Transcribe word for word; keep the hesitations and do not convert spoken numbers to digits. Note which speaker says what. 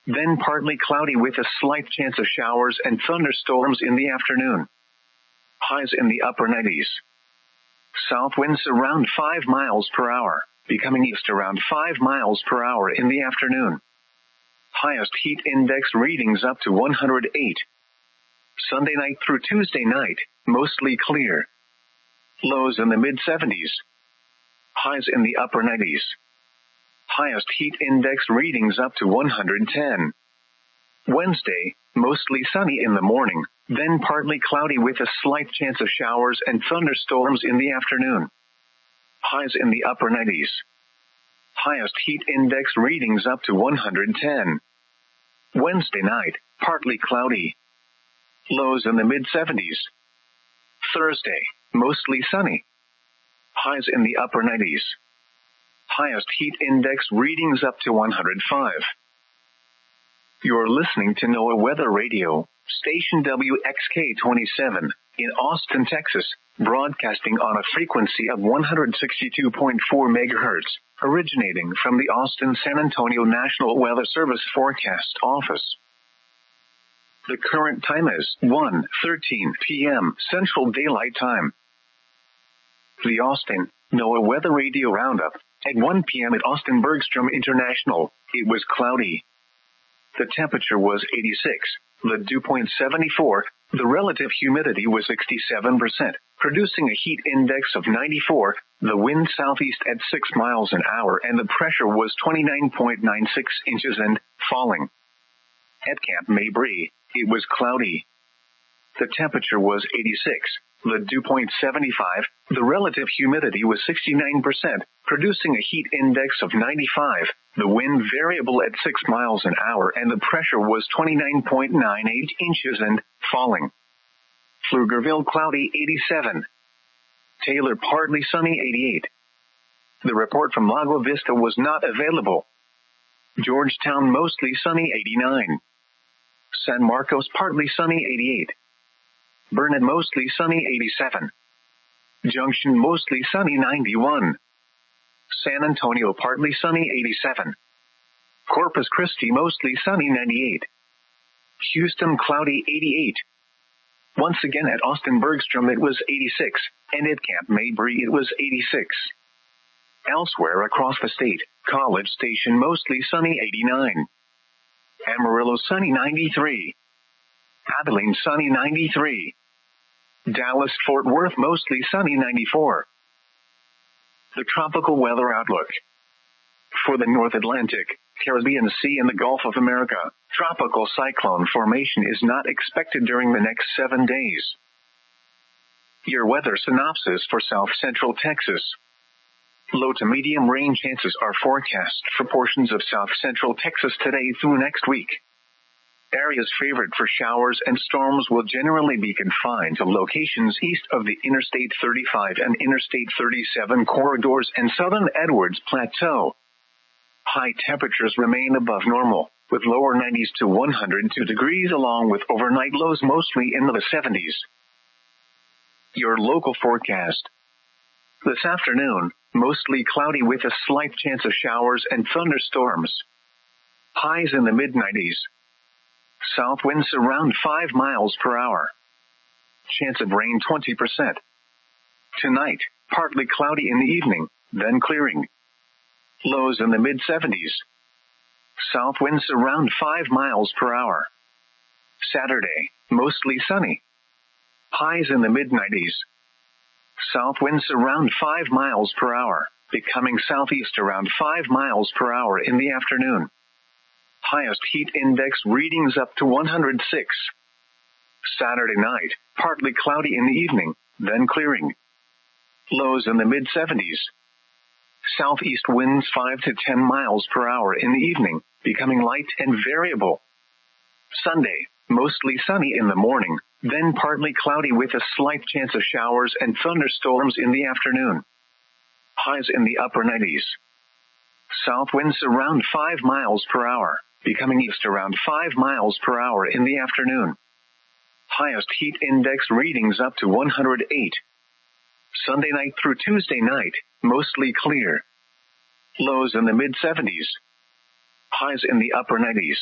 Speaker 1: then partly cloudy with a slight chance of showers and thunderstorms in the afternoon. Highs in the upper nineties. South winds around five miles per hour, becoming east around five miles per hour in the afternoon. Highest heat index readings up to one hundred eight. Sunday night through Tuesday night, mostly clear. Lows in the mid seventies. Highs in the upper nineties. Highest heat index readings up to one hundred ten. Wednesday, mostly sunny in the morning, then partly cloudy with a slight chance of showers and thunderstorms in the afternoon. Highs in the upper nineties. Highest heat index readings up to one hundred ten. Wednesday night, partly cloudy. Lows in the mid seventies. Thursday, mostly sunny. Highs in the upper nineties. Highest heat index readings up to one hundred five. You're listening to NOAA Weather Radio, station W X K twenty-seven, in Austin, Texas, broadcasting on a frequency of one hundred sixty-two point four megahertz, originating from the Austin-San Antonio National Weather Service Forecast Office. The current time is one thirteen p.m. Central Daylight Time. The Austin NOAA Weather Radio Roundup. At one p.m. at Austin Bergstrom International, it was cloudy. The temperature was eighty-six, the dew point seventy-four, the relative humidity was sixty-seven percent, producing a heat index of ninety-four, the wind southeast at six miles an hour, and the pressure was twenty-nine point nine six inches and falling. At Camp Mabry, it was cloudy. The temperature was eighty-six, the dew point seventy-five, the relative humidity was sixty-nine percent, producing a heat index of ninety-five, the wind variable at six miles an hour, and the pressure was twenty-nine point nine eight inches and falling. Pflugerville cloudy eighty-seven. Taylor partly sunny eighty-eight. The report from Lago Vista was not available. Georgetown mostly sunny eighty-nine. San Marcos partly sunny eighty-eight. Burnet mostly sunny eighty-seven. Junction mostly sunny ninety-one. San Antonio partly sunny eighty-seven. Corpus Christi mostly sunny ninety-eight. Houston cloudy eighty-eight. Once again at Austin Bergstrom it was eighty-six, and at Camp Mabry it was eighty-six. Elsewhere across the state, College Station mostly sunny eighty-nine. Amarillo sunny ninety-three. Abilene sunny ninety-three. Dallas Fort Worth mostly sunny ninety-four. The tropical weather outlook. For the North Atlantic, Caribbean Sea and the Gulf of America, tropical cyclone formation is not expected during the next seven days. Your weather synopsis for South Central Texas. Low to medium rain chances are forecast for portions of South Central Texas today through next week. Areas favored for showers and storms will generally be confined to locations east of the Interstate thirty-five and Interstate thirty-seven corridors and southern Edwards Plateau. High temperatures remain above normal, with lower nineties to one hundred two degrees along with overnight lows mostly in the seventies. Your local forecast. This afternoon, mostly cloudy with a slight chance of showers and thunderstorms. Highs in the mid nineties. South winds around five miles per hour. Chance of rain twenty percent. Tonight, partly cloudy in the evening, then clearing. Lows in the mid seventies. South winds around five miles per hour. Saturday, mostly sunny. Highs in the mid nineties. South winds around five miles per hour, becoming southeast around five miles per hour in the afternoon. Highest heat index readings up to one hundred six. Saturday night, partly cloudy in the evening, then clearing. Lows in the mid seventies. Southeast winds five to ten miles per hour in the evening, becoming light and variable. Sunday, mostly sunny in the morning, then partly cloudy with a slight chance of showers and thunderstorms in the afternoon. Highs in the upper nineties. South winds around five miles per hour, becoming east around five miles per hour in the afternoon. Highest heat index readings up to one hundred eight. Sunday night through Tuesday night, mostly clear. Lows in the mid seventies. Highs in the upper nineties.